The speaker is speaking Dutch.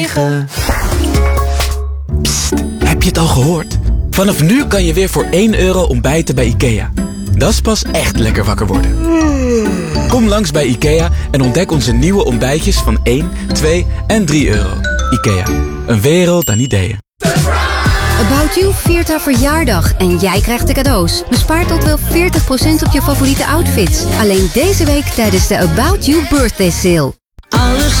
Psst, heb je het al gehoord? Vanaf nu kan je weer voor €1 ontbijten bij IKEA. Dat is pas echt lekker wakker worden. Kom langs bij IKEA en ontdek onze nieuwe ontbijtjes van 1, 2 en €3. IKEA, een wereld aan ideeën. About You viert haar verjaardag en jij krijgt de cadeaus. Bespaar tot wel 40% op je favoriete outfits. Alleen deze week tijdens de About You Birthday Sale. Alles